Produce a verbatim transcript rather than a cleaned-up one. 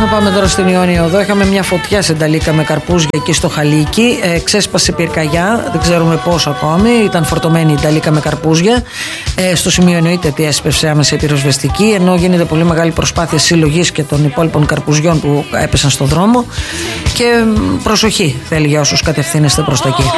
Να πάμε τώρα στην Ιόνιο. Εδώ είχαμε μια φωτιά σε Νταλίκα με καρπούζια εκεί στο Χαλίκι. Ε, ξέσπασε πυρκαγιά, δεν ξέρουμε πόσο ακόμη. Ήταν φορτωμένη η Νταλίκα με καρπούζια. Ε, στο σημείο εννοείται ότι έσπευσε άμεσα η πυροσβεστική, ενώ γίνεται πολύ μεγάλη προσπάθεια συλλογής και των υπόλοιπων καρπουζιών που έπεσαν στον δρόμο. Και προσοχή θέλει για όσους κατευθύνεστε προς τα εκεί.